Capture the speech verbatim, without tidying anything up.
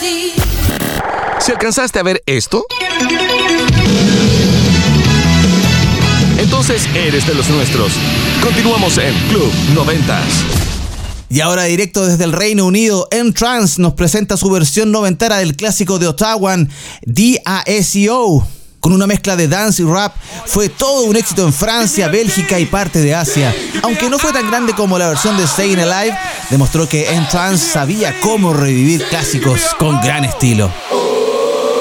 Si alcanzaste a ver esto, entonces eres de los nuestros. Continuamos en Club noventas. Y ahora directo desde el Reino Unido, N-Trance nos presenta su versión noventera del clásico de Ottawa, D A S E O. Con una mezcla de dance y rap, fue todo un éxito en Francia, Bélgica y parte de Asia. Aunque no fue tan grande como la versión de Staying Alive, demostró que N-Trance sabía cómo revivir clásicos con gran estilo.